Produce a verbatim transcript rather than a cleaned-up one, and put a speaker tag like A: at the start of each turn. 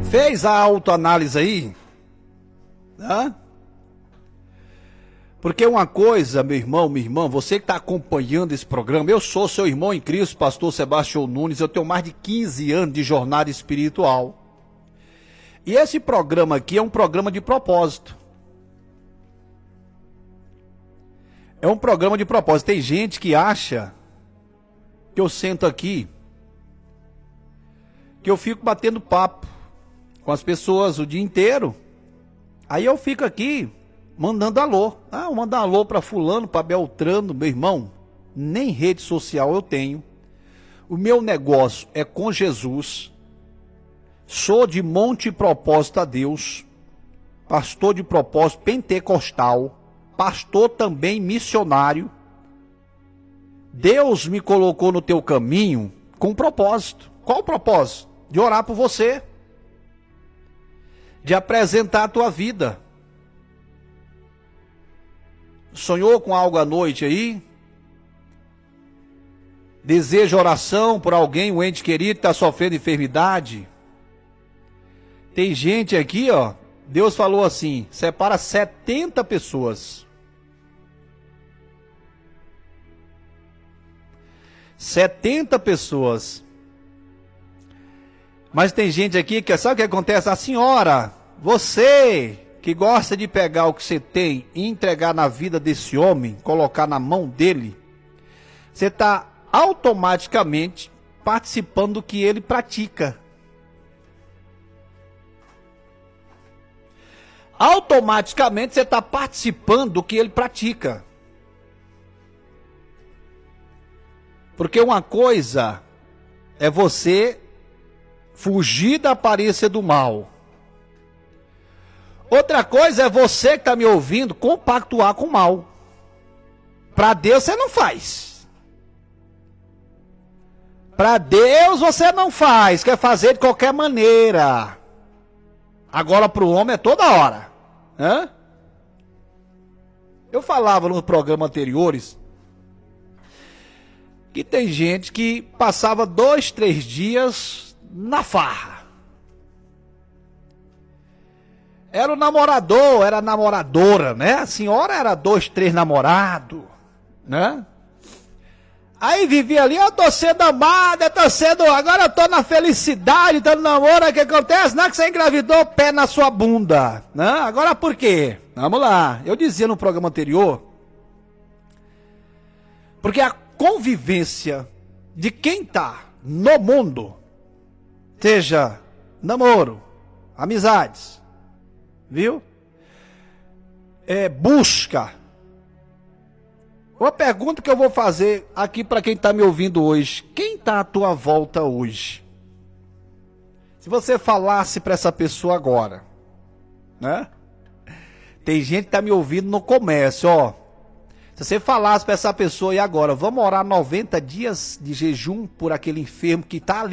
A: Fez a autoanálise aí? Hã? Porque uma coisa, meu irmão, minha irmã, você que está acompanhando esse programa, eu sou seu irmão em Cristo, pastor Sebastião Nunes, eu tenho mais de quinze anos de jornada espiritual. E esse programa aqui é um programa de propósito. É um programa de propósito. Tem gente que acha que eu sento aqui, que eu fico batendo papo com as pessoas o dia inteiro. Aí eu fico aqui mandando alô. Ah, eu mando alô para fulano, para Beltrano, meu irmão. Nem rede social eu tenho. O meu negócio é com Jesus. Sou de monte propósito a Deus. Pastor de propósito pentecostal. Pastor também missionário. Deus me colocou no teu caminho com um propósito. Qual o propósito? De orar por você. De apresentar a tua vida. Sonhou com algo à noite aí? Deseja oração por alguém, um ente querido que está sofrendo enfermidade? Tem gente aqui, ó. Deus falou assim: separa setenta pessoas. setenta pessoas. Mas tem gente aqui que sabe o que acontece? A senhora, você que gosta de pegar o que você tem e entregar na vida desse homem, colocar na mão dele, você está automaticamente participando do que ele pratica. Automaticamente você está participando do que ele pratica. Porque uma coisa é você fugir da aparência do mal. Outra coisa é você que está me ouvindo compactuar com o mal. Para Deus você não faz. Para Deus você não faz. Quer fazer de qualquer maneira. Agora para o homem é toda hora. Hã? Eu falava nos programas anteriores que tem gente que passava dois, três dias na farra. Era o namorador, era a namoradora, né? A senhora era dois, três namorados, né? Aí vivia ali, eu tô sendo amada, eu tô sendo, agora eu tô na felicidade, tô no namoro, o que acontece? Não é que você engravidou o pé na sua bunda, né? Agora por quê? Vamos lá, eu dizia no programa anterior, porque a convivência de quem tá no mundo, seja namoro, amizades, viu? É, busca. Uma pergunta que eu vou fazer aqui para quem está me ouvindo hoje. Quem está à tua volta hoje? Se você falasse para essa pessoa agora, né? Tem gente que está me ouvindo no comércio, ó. Se você falasse para essa pessoa e agora, vamos orar noventa dias de jejum por aquele enfermo que está ali